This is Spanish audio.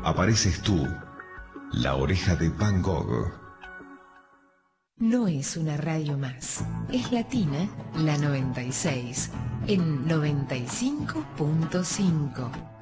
Apareces tú, la oreja de Van Gogh. No es una radio más, es Latina, la 96, en 95.5.